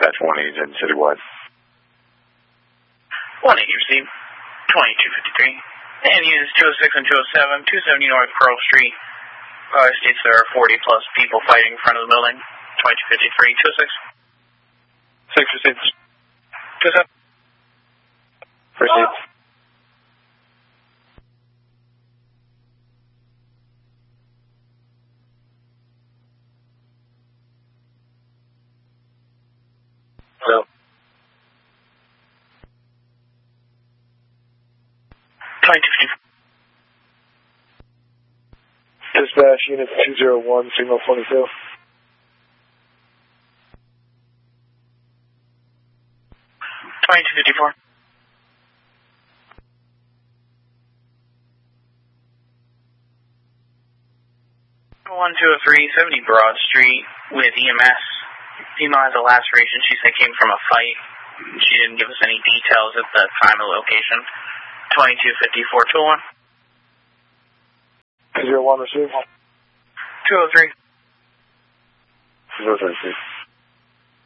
dispatch 180 in citywide. 180 received. 2253. And units 206 and 207, 270 North Pearl Street. States there are 40 plus people fighting in front of the building. 2253, 206. 6 received. 207. Received. So. 2254. Dispatch unit 201, signal 22. 2254. 1203, 70 Broad Street with EMS. Female has a laceration she said came from a fight. She didn't give us any details at the time or location. 2254, 201. 201 received. 203. 203.